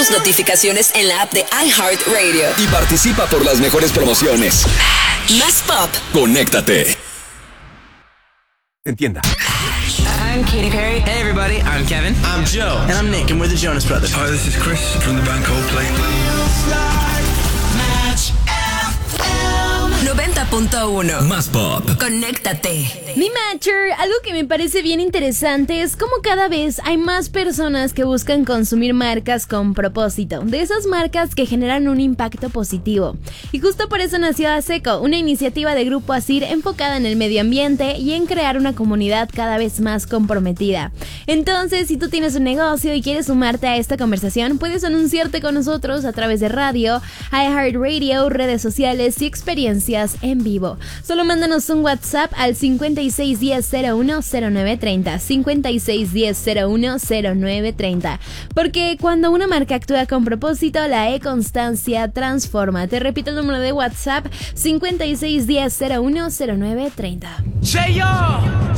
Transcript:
tus notificaciones en la app de iHeartRadio. Y participa por las mejores promociones. Más pop. Conéctate. Entienda. I'm Katy Perry. Hey everybody, I'm Kevin. I'm Joe. And I'm Nick, and we're the Jonas Brothers. Hi, this is Chris from the band Coldplay. 90.1. Más pop. Conéctate. Mi Matcher, algo que me parece bien interesante es cómo cada vez hay más personas que buscan consumir marcas con propósito, de esas marcas que generan un impacto positivo. Y justo por eso nació ASECO, una iniciativa de Grupo ASIR enfocada en el medio ambiente y en crear una comunidad cada vez más comprometida. Entonces, si tú tienes un negocio y quieres sumarte a esta conversación, puedes anunciarte con nosotros a través de radio, iHeartRadio, redes sociales y experiencias en vivo. Solo mándanos un WhatsApp al 5610-010930, 5610-010930, porque cuando una marca actúa con propósito, la E-Constancia transforma. Te repito el número de WhatsApp, 5610-010930.